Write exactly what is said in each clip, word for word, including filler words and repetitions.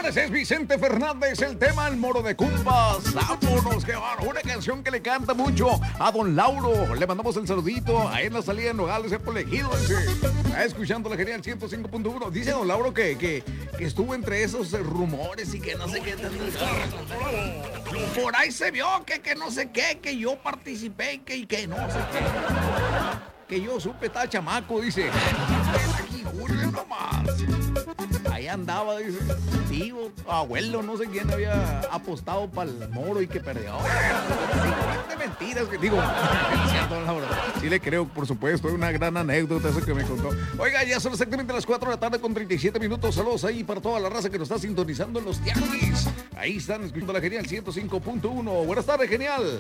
señores, es Vicente Fernández, el tema El Moro de Cumpas. Vámonos, que va, una canción que le canta mucho a don Lauro. Le mandamos el saludito, ahí en la salida de Nogales, por Ejido, dice. Está escuchando la Genial ciento cinco punto uno. Dice don Lauro que, que, que estuvo entre esos rumores y que no sé qué. Por ahí se vio que, que no sé qué, que yo participé y que, y que no sé qué. Que yo supe, estaba chamaco, dice. Aquí, jure nomás. Ahí andaba, dice, tío, abuelo, no sé quién había apostado para el Moro y que perdió. Sí, de mentiras, que digo, sí le creo, por supuesto, es una gran anécdota eso que me contó. Oiga, ya son exactamente las cuatro de la tarde con treinta y siete minutos. Saludos ahí para toda la raza que nos está sintonizando en los tianguis. Ahí están escuchando la Genial ciento cinco punto uno. Buenas tardes, Genial.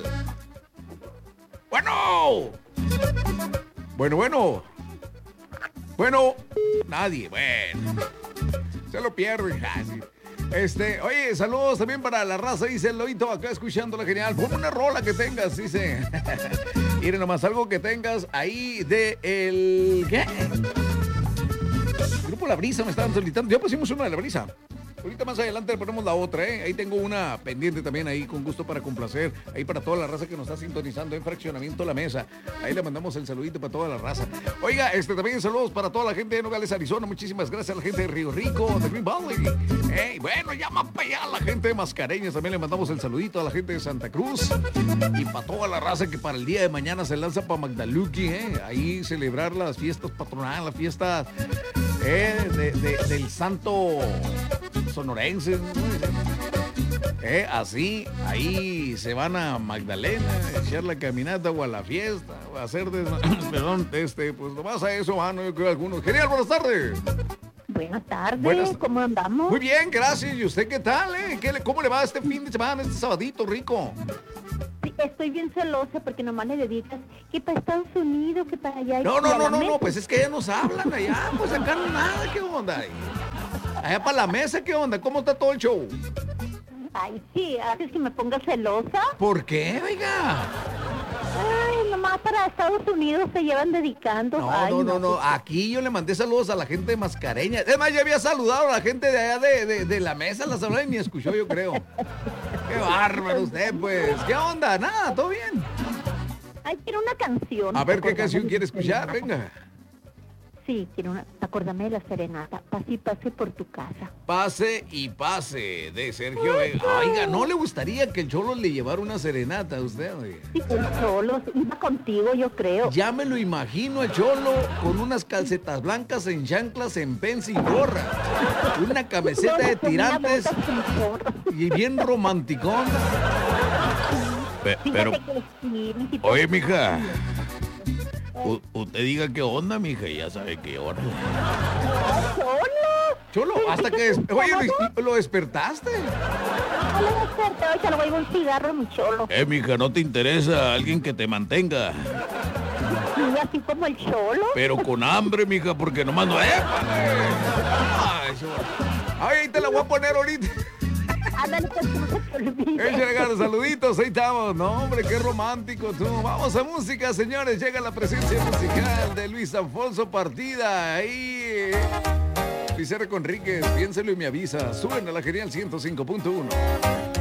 Bueno. Bueno, bueno. Bueno, nadie, bueno. Se lo pierde, casi. Este, oye, saludos también para la raza, dice el Loito, acá escuchando la Genial. Pon una rola que tengas, dice. Miren nomás, algo que tengas ahí de el... ¿Qué? Grupo La Brisa me estaban solicitando. Ya pusimos una de La Brisa. Ahorita más adelante le ponemos la otra, ¿eh? Ahí tengo una pendiente también ahí con gusto para complacer. Ahí para toda la raza que nos está sintonizando en Fraccionamiento La Mesa. Ahí le mandamos el saludito para toda la raza. Oiga, este también saludos para toda la gente de Nogales, Arizona. Muchísimas gracias a la gente de Río Rico, de Green Valley. Hey, bueno, ya más para allá la gente de Mascareñas. También le mandamos el saludito a la gente de Santa Cruz. Y para toda la raza que para el día de mañana se lanza para Magdaluki, ¿eh? Ahí celebrar las fiestas patronales, las fiestas eh, de, de, del santo sonorense, eh, así, ahí se van a Magdalena, a echar la caminata o a la fiesta, o a hacer, des... perdón, este, pues nomás a eso, mano, yo creo algunos. Genial, buenas tardes. Buenas tardes, Buenas... ¿cómo andamos? Muy bien, gracias. ¿Y usted qué tal, eh? ¿Qué le... ¿Cómo le va este fin de semana, este sabadito rico? Sí, estoy bien celosa porque nomás le dedicas que para Estados Unidos, que para allá. No, no, no, no, no, pues es que ya nos hablan allá, pues acá no nada, ¿qué onda ahí? Allá para la mesa, ¿qué onda? ¿Cómo está todo el show? Ay, sí, haces que me ponga celosa. ¿Por qué, oiga? Ay, nomás para Estados Unidos se llevan dedicando. No, Ay, no, no, no, aquí yo le mandé saludos a la gente de Mascareñas. Es más, ya había saludado a la gente de allá de, de, de la mesa, la saludé y ni escuchó, yo creo. Qué bárbaro usted, pues. ¿Qué onda? Nada, ¿todo bien? Ay, quiero una canción. A ver, ¿qué canción quiere escuchar? Venga. Sí, quiero una, acordame de la serenata. Pase y pase por tu casa. Pase y pase, de Sergio Vega. Oiga, ¿no le gustaría que el Cholo le llevara una serenata a usted? Oiga? Sí, el Cholo, iba contigo, yo creo. Ya me lo imagino el Cholo con unas calcetas blancas en chanclas, en pens y gorra. Una camiseta de tirantes y bien romanticón. Pe- pero, sí, oye, mija. U- usted diga qué onda, mija, y ya sabe qué onda. ¡Cholo! Cholo, hasta que... Des... Oye, ¿lo, ¿lo despertaste? No lo desperté, hoy se lo voy a un cigarro, mi Cholo. Eh, mija, ¿no te interesa alguien que te mantenga? Sí, así como el Cholo. Pero con hambre, mija, porque nomás no... ¡Épale! Ay, Ay, ahí te la voy a poner ahorita. Ándale, pues, no se te olvide. Échale ganas, saluditos, ahí estamos. No, hombre, qué romántico tú. Vamos a música, señores. Llega la presencia musical de Luis Alfonso Partida. Ahí... Luis R. Conríquez, piénselo y me avisa. Suben a la Genial ciento cinco punto uno.